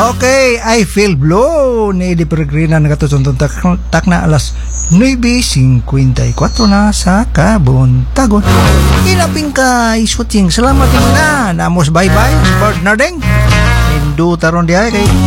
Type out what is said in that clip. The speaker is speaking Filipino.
Okay, I Feel Blue ni Eddie Peregrina nagatutuntun tak na alas 9:54 na sa kabuntagon. Ilaping ka isuting. Salamat mga namos bye-bye. Bird Nardeng. Hindu taron diay kay